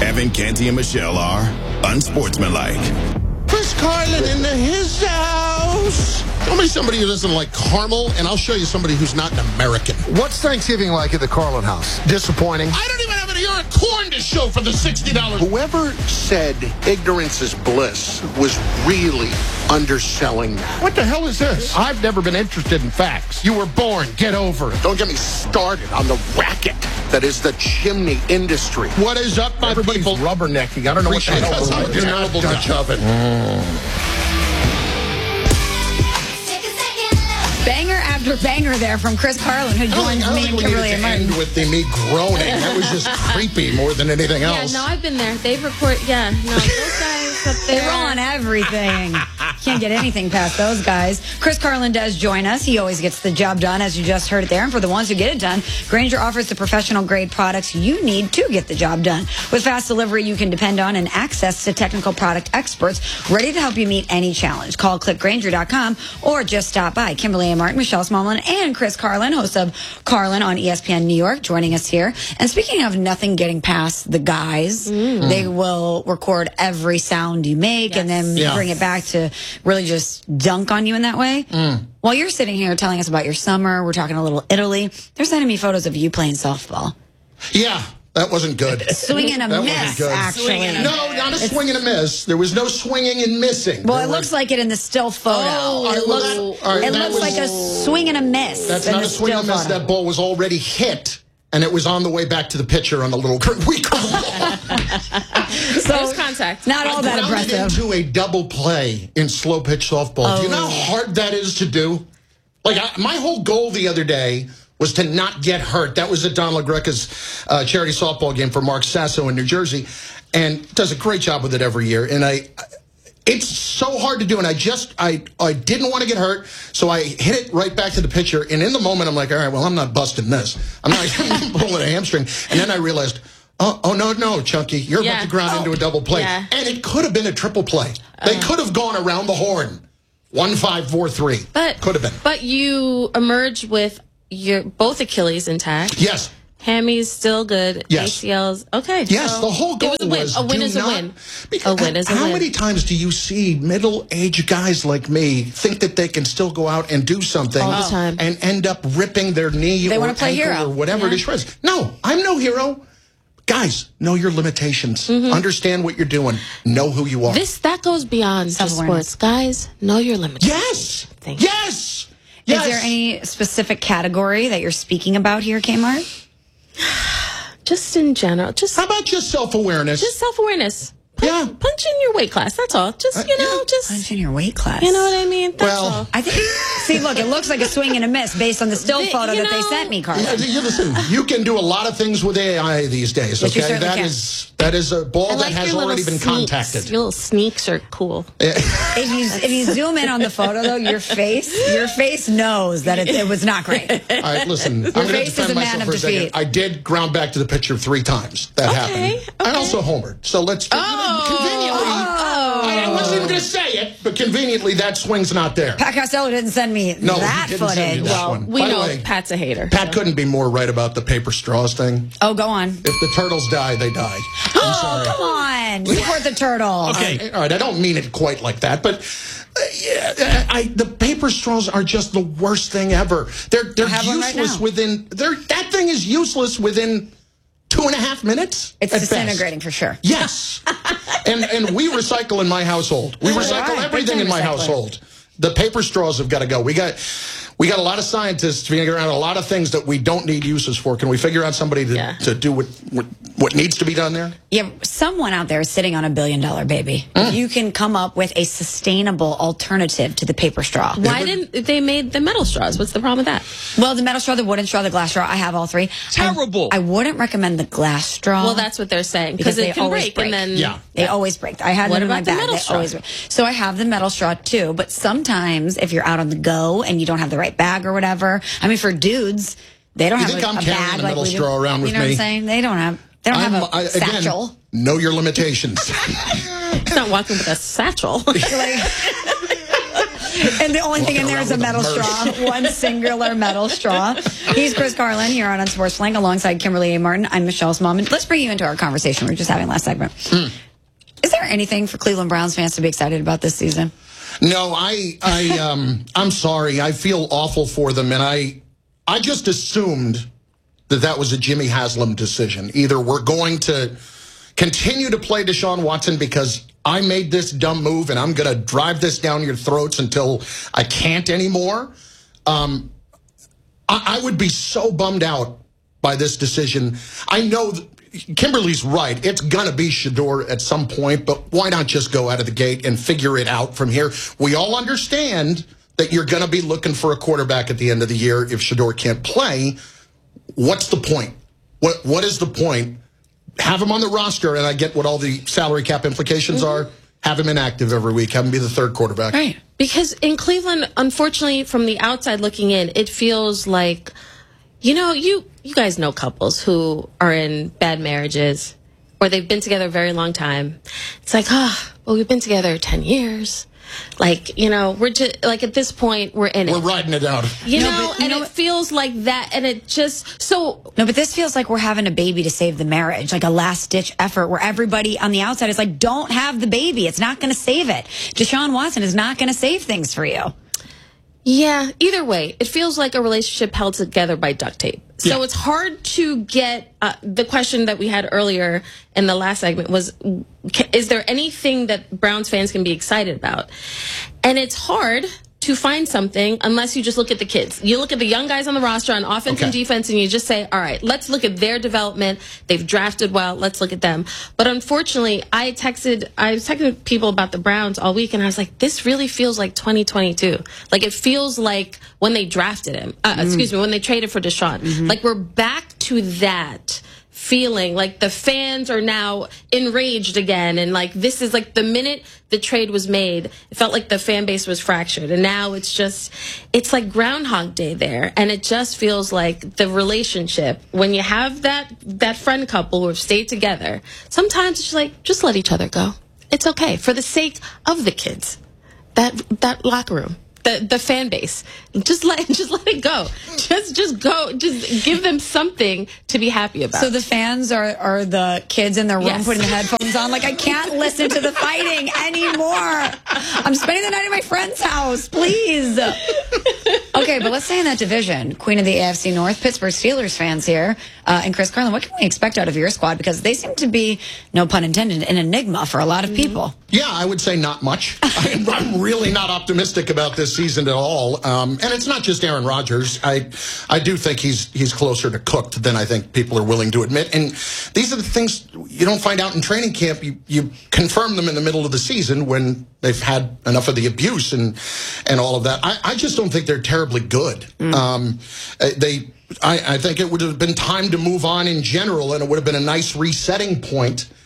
Evan, Canty, and Michelle are unsportsmanlike. Chris Carlin in his house. Show me somebody who doesn't like caramel, and I'll show you somebody who's not an American. What's Thanksgiving like at the Carlin house? Disappointing. I don't even have an ear of corn to show for the $60. Whoever said ignorance is bliss was really underselling that. What the hell is this? I've never been interested in facts. You were born. Get over it. Don't get me started on the racket that is the chimney industry. What is up, my people? Rubbernecking. I don't know what the hell I do not Dutch oven. Banger after banger there from Chris Carlin, who joins me and Kimberly and Martin. End with me groaning. That was just creepy more than anything else. Yeah, no, I've been there. They've recorded. Yeah, no, those guys up there. They roll on everything. Can't get anything past those guys. Chris Carlin does join us. He always gets the job done, as you just heard it there. And for the ones who get it done, Grainger offers the professional grade products you need to get the job done. With fast delivery you can depend on and access to technical product experts ready to help you meet any challenge. Call clickgrainger.com or just stop by. Kimberly and Martin, Michelle Smallman, and Chris Carlin, host of Carlin on ESPN New York, joining us here. And speaking of nothing getting past the guys, they will record every sound you make and then bring it back to really just dunk on you in that way. While you're sitting here telling us about your summer, we're talking a little Italy, they're sending me photos of you playing softball. Yeah, that wasn't good. Swing and a miss, actually. No, not a swing and a miss. There was no swinging and missing. Well, it looks like it in the still photo. It looks like a swing and a miss. That's not a swing and a miss. That ball was already hit. And it was on the way back to the pitcher on the little weak ball. So there's contact. Not all that impressive. Into a double play in slow pitch softball. Do you know how hard that is to do? Like, my whole goal the other day was to not get hurt. That was at Don LaGreca's charity softball game for Mark Sasso in New Jersey. And does a great job with it every year. And it's so hard to do, and I didn't want to get hurt, so I hit it right back to the pitcher, and in the moment, I'm like, all right, well, I'm not busting this. I'm not pulling a hamstring. And then I realized, oh no, Chunky, you're about to ground into a double play. Yeah. And it could have been a triple play. They could have gone around the horn. 1-5-4-3. Could have been. But you emerge with your both Achilles intact. Yes. Hammy's still good. Yes. ACL's okay. Yes, so the whole goal was a win is a win. A win is a win. How many times do you see middle-aged guys like me think that they can still go out and do something all the time and end up ripping their knee or ankle or whatever to shreds? No, I'm no hero. Guys, know your limitations. Understand what you're doing. Know who you are. That goes beyond just sports. Guys, know your limitations. Yes. Thank you. Yes. Is there any specific category that you're speaking about here, Kmart? Just in general. How about just self-awareness? Just self-awareness. Punch in your weight class. That's all. Just, just punch in your weight class. You know what I mean? That's all. I think. See, look, it looks like a swing and a miss based on the still photo that they sent me, Carla. Listen, you can do a lot of things with AI these days. Yes, Okay, that is a ball that has already been contacted. Your little sneaks are cool. If you zoom in on the photo, though, your face knows that it was not great. All right, listen. I'm going to defend myself for a second. I did ground back to the pitcher 3 times. That happened. I also homered. So let's conveniently. I wasn't even going to say it, but conveniently that swing's not there. Pat Costello didn't send me that footage. We know Pat's a hater. Pat couldn't be more right about the paper straws thing. Oh, go on. If the turtles die, they die. Come on. Support the turtle. Okay. All right. I don't mean it quite like that, but the paper straws are just the worst thing ever. They're useless within. That thing is useless within 2.5 minutes. It's disintegrating for sure. Yes. and we recycle in my household. We recycle everything in my household. The paper straws have got to go. We got a lot of scientists figuring out a lot of things that we don't need uses for. Can we figure out somebody to do what needs to be done there? Yeah, someone out there is sitting on $1 billion baby. You can come up with a sustainable alternative to the paper straw. Why didn't they made the metal straws? What's the problem with that? Well, the metal straw, the wooden straw, the glass straw, I have all 3. Terrible. I wouldn't recommend the glass straw. Well, that's what they're saying because it can break. And then they always break. I had one in my bag. They always break. So I have the metal straw too. But sometimes if you're out on the go and you don't have the right bag or whatever, I mean, for dudes, they don't have a bag carrying a metal straw around with me? You know what I'm saying? They don't have a satchel. Again, know your limitations. It's not walking with a satchel. And the only thing in there is a metal with a straw, one singular metal straw. He's Chris Carlin here on Sports Flank alongside Kimberly A. Martin. I'm Michelle's mom. And let's bring you into our conversation we were just having last segment. Is there anything for Cleveland Browns fans to be excited about this season? No, I'm sorry. I feel awful for them, and I just assumed that was a Jimmy Haslam decision. Either we're going to continue to play Deshaun Watson because I made this dumb move and I'm going to drive this down your throats until I can't anymore. I would be so bummed out by this decision. I know Kimberly's right. It's going to be Shedeur at some point, but why not just go out of the gate and figure it out from here? We all understand that you're going to be looking for a quarterback at the end of the year if Shedeur can't play. What's the point? What is the point? Have him on the roster, and I get what all the salary cap implications are. Have him inactive every week. Have him be the third quarterback. Right. Because in Cleveland, unfortunately, from the outside looking in, it feels like, you guys know couples who are in bad marriages or they've been together a very long time. It's like, well, we've been together 10 years. Like, we're just, like, at this point, we're in it. We're riding it out. It feels like that, and it just, so... No, but this feels like we're having a baby to save the marriage, like a last-ditch effort where everybody on the outside is like, don't have the baby. It's not going to save it. Deshaun Watson is not going to save things for you. Yeah, either way, it feels like a relationship held together by duct tape. So it's hard to get the question that we had earlier in the last segment was, is there anything that Browns fans can be excited about? And it's hard to find something unless you just look at the kids. You look at the young guys on the roster on offense and defense, and you just say, all right, let's look at their development. They've drafted well. Let's look at them. But unfortunately, I was texting people about the Browns all week, and I was like, this really feels like 2022. Like, it feels like when they drafted him. When they traded for Deshaun. Like, we're back to that feeling. Like, the fans are now enraged again, and like, this is like the minute the trade was made, it felt like the fan base was fractured, and now it's like Groundhog Day there, and it just feels like the relationship, when you have that friend couple who have stayed together, sometimes it's like, just let each other go. It's okay for the sake of the kids, that locker room. The fan base, just let it go. Just go. Just give them something to be happy about. So the fans are the kids in their room putting the headphones on. Like, I can't listen to the fighting anymore. I'm spending the night at my friend's house. Please. Okay, but let's stay in that division. Queen of the AFC North, Pittsburgh Steelers fans here, and Chris Carlin. What can we expect out of your squad? Because they seem to be, no pun intended, an enigma for a lot of people. Yeah, I would say not much. I'm really not optimistic about this season at all. And it's not just Aaron Rodgers. I do think he's closer to cooked than I think people are willing to admit. And these are the things you don't find out in training camp. You confirm them in the middle of the season when they've had enough of the abuse and all of that. I just don't think they're terribly good. I think it would have been time to move on in general, and it would have been a nice resetting point